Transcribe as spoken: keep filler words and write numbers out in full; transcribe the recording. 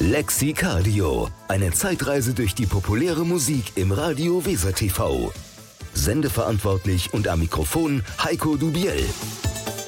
Lexicardio, eine Zeitreise durch die populäre Musik im Radio Weser T V. Sendeverantwortlich und am Mikrofon Heiko Dubiel.